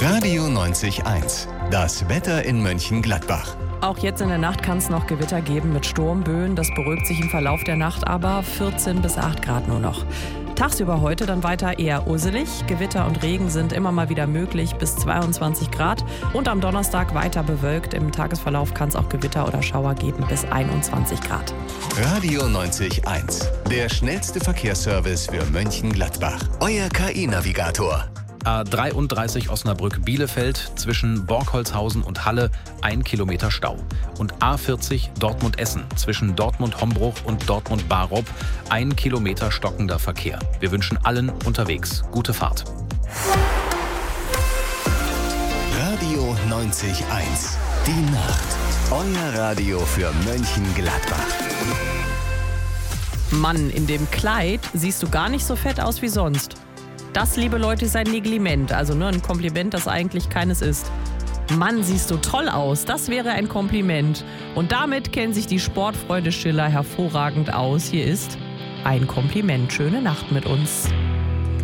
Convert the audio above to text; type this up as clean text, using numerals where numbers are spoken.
Radio 90.1. Das Wetter in Mönchengladbach. Auch jetzt in der Nacht kann es noch Gewitter geben mit Sturmböen. Das beruhigt sich im Verlauf der Nacht, aber 14 bis 8 Grad nur noch. Tagsüber heute dann weiter eher usselig. Gewitter und Regen sind immer mal wieder möglich bis 22 Grad. Und am Donnerstag weiter bewölkt. Im Tagesverlauf kann es auch Gewitter oder Schauer geben bis 21 Grad. Radio 90.1. Der schnellste Verkehrsservice für Mönchengladbach. Euer KI-Navigator. A33 Osnabrück-Bielefeld zwischen Borgholzhausen und Halle 1 Kilometer Stau. Und A40 Dortmund-Essen zwischen Dortmund-Hombruch und Dortmund-Barop 1 Kilometer stockender Verkehr. Wir wünschen allen unterwegs gute Fahrt. Radio 90.1. Die Nacht. Euer Radio für Mönchengladbach. Mann, in dem Kleid siehst du gar nicht so fett aus wie sonst. Das, liebe Leute, ist ein Negliment, also ein Kompliment, das eigentlich keines ist. Mann, siehst du toll aus, das wäre ein Kompliment. Und damit kennen sich die Sportfreunde Schiller hervorragend aus. Hier ist ein Kompliment. Schöne Nacht mit uns.